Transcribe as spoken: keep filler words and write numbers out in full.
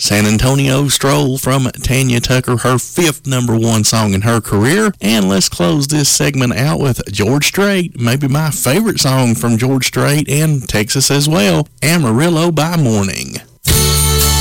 San Antonio Stroll from Tanya Tucker, her fifth number one song in her career. And let's close this segment out with George Strait, maybe my favorite song from George Strait and Texas as well, Amarillo by Morning.